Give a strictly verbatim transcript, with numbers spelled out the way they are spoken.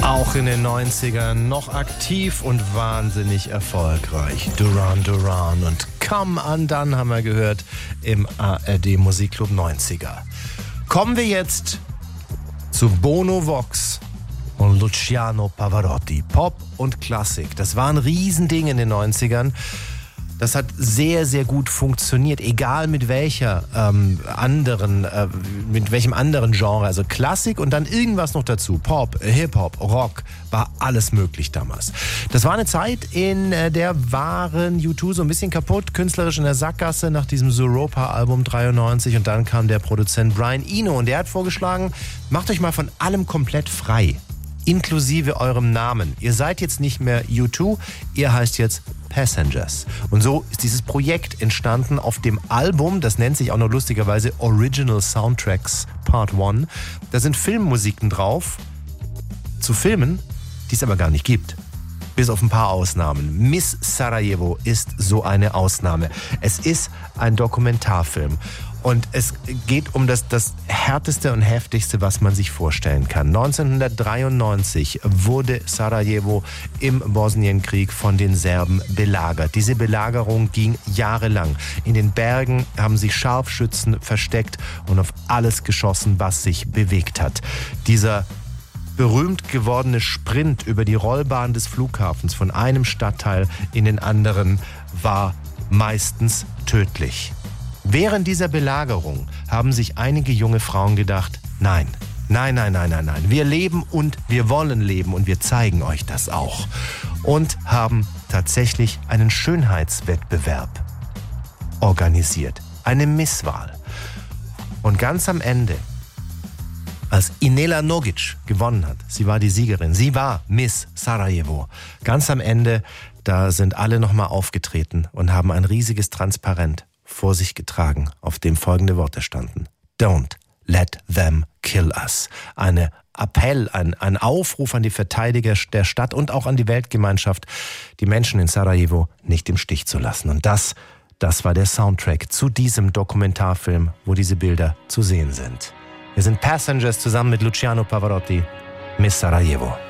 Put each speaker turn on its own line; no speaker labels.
Auch in den neunzigern noch aktiv und wahnsinnig erfolgreich. Duran Duran und Come Undone haben wir gehört im A R D Musikclub neunziger. Kommen wir jetzt zu Bono Vox und Luciano Pavarotti. Pop und Klassik, das war ein Riesending in den neunzigern. Das hat sehr, sehr gut funktioniert, egal mit welcher ähm, anderen, äh, mit welchem anderen Genre. Also Klassik und dann irgendwas noch dazu. Pop, Hip-Hop, Rock, war alles möglich damals. Das war eine Zeit, in der waren U zwei so ein bisschen kaputt, künstlerisch in der Sackgasse nach diesem Zooropa-Album dreiundneunzig. Und dann kam der Produzent Brian Eno und der hat vorgeschlagen, macht euch mal von allem komplett frei. Inklusive eurem Namen. Ihr seid jetzt nicht mehr U zwei, ihr heißt jetzt Passengers. Und so ist dieses Projekt entstanden auf dem Album, das nennt sich auch noch lustigerweise Original Soundtracks Part eins. Da sind Filmmusiken drauf, zu Filmen, die es aber gar nicht gibt. Bis auf ein paar Ausnahmen. Miss Sarajevo ist so eine Ausnahme. Es ist ein Dokumentarfilm. Und es geht um das, das härteste und heftigste, was man sich vorstellen kann. neunzehnhundertdreiundneunzig wurde Sarajevo im Bosnienkrieg von den Serben belagert. Diese Belagerung ging jahrelang. In den Bergen haben sich Scharfschützen versteckt und auf alles geschossen, was sich bewegt hat. Dieser berühmt gewordene Sprint über die Rollbahn des Flughafens von einem Stadtteil in den anderen war meistens tödlich. Während dieser Belagerung haben sich einige junge Frauen gedacht, nein, nein, nein, nein, nein, nein, wir leben und wir wollen leben und wir zeigen euch das auch. Und haben tatsächlich einen Schönheitswettbewerb organisiert, eine Misswahl. Und ganz am Ende, als Inela Nogic gewonnen hat, sie war die Siegerin, sie war Miss Sarajevo, ganz am Ende, da sind alle nochmal aufgetreten und haben ein riesiges Transparent vor sich getragen, auf dem folgende Worte standen. Don't let them kill us. Eine Appell, ein, ein Aufruf an die Verteidiger der Stadt und auch an die Weltgemeinschaft, die Menschen in Sarajevo nicht im Stich zu lassen. Und das, das war der Soundtrack zu diesem Dokumentarfilm, wo diese Bilder zu sehen sind. Wir sind Passengers zusammen mit Luciano Pavarotti, Miss Sarajevo.